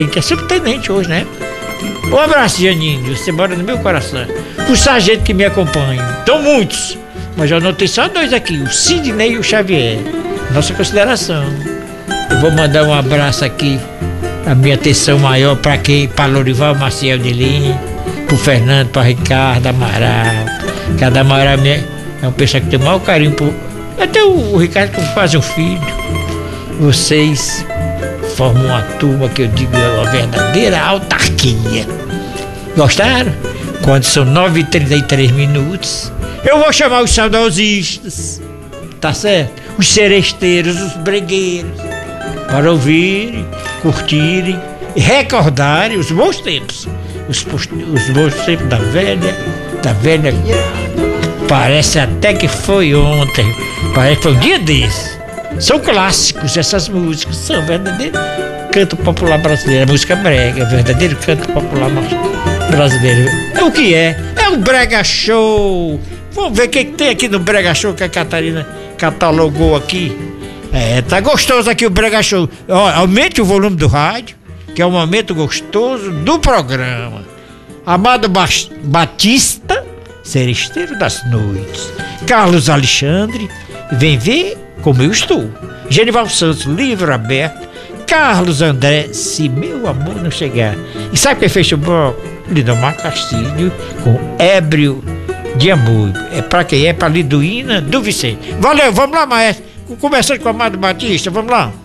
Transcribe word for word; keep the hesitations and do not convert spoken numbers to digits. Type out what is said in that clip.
que é subtenente hoje, né? Um abraço, Janinho, você mora no meu coração. O sargento que me acompanha, são muitos, mas já anotei só dois aqui, o Sidney e o Xavier. Nossa consideração. Eu vou mandar um abraço aqui, a minha atenção maior para quem? Para Lorival Maciel de Lima, para o Fernando, para Ricardo Amaral. Cada Amaral é um pessoal que tem o maior carinho por... Até o, o Ricardo que faz um filho. Vocês formam uma turma que eu digo é uma verdadeira autarquia. Gostaram? Quando são nove e trinta e três minutos, eu vou chamar os saudosistas, tá certo? Os seresteiros, os bregueiros, para ouvirem, curtirem e recordarem os bons tempos. Os, os bons tempos da velha, da velha. Parece até que foi ontem, parece que foi um dia desse. São clássicos essas músicas, são verdadeiro canto popular brasileiro, música brega, verdadeiro canto popular brasileiro. É o que é? É um brega show. Vamos ver o que, que tem aqui no brega show que a Catarina catalogou aqui. É, tá gostoso aqui o brega show. Ó, aumente o volume do rádio, que é um momento gostoso do programa. Amado ba Batista, seresteiro das noites. Carlos Alexandre, vem ver como eu estou. Genival Santos, livro aberto. Carlos André, se meu amor não chegar. E sabe quem fez o bloco? Lidomar Castilho, com Ébrio de Amor. É pra quem? É pra Liduína do Vicente. Valeu, vamos lá, maestro. Começando com o Amado Batista, vamos lá.